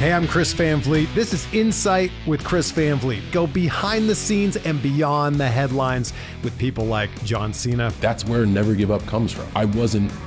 Hey, I'm Chris Van Vliet. This is Insight with Chris Van Vliet. Go behind the scenes and beyond the headlines with people like John Cena. That's where Never Give Up comes from. I wasn't